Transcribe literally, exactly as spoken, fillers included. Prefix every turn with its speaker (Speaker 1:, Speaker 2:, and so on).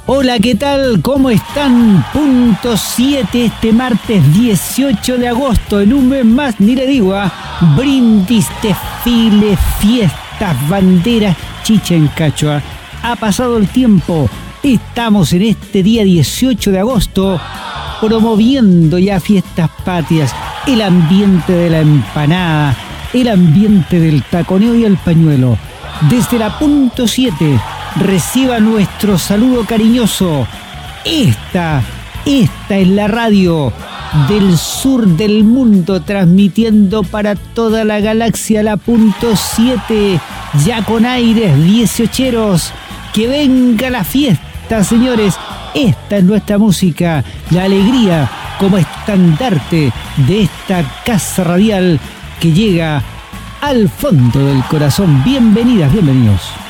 Speaker 1: Hola, ¿qué tal? ¿Cómo están? Punto siete este martes dieciocho de agosto, en un mes más, ni le digo, ¿eh? Brindis, desfiles, fiestas, banderas, chicha en Cachua. Ha pasado el tiempo, estamos en este día dieciocho de agosto, promoviendo ya fiestas patrias, el ambiente de la empanada, el ambiente del taconeo y el pañuelo. Desde la Punto siete, reciba nuestro saludo cariñoso. Esta, esta es la radio del sur del mundo, transmitiendo para toda la galaxia, la Punto siete, ya con aires dieciocheros. Que venga la fiesta, señores. Esta es nuestra música, la alegría como estandarte de esta casa radial que llega al fondo del corazón. Bienvenidas, bienvenidos.